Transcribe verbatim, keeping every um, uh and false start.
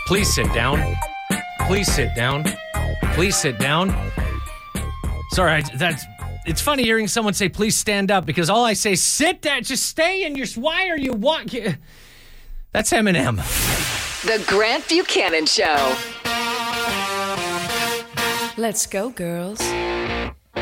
Please sit down. Please sit down. Please sit down. Sorry, I, that's... It's funny hearing someone say, please stand up, because all I say is sit down. Just stay in your... Why are you walking? That's Eminem. The Grant Buchanan Show. Let's go, girls.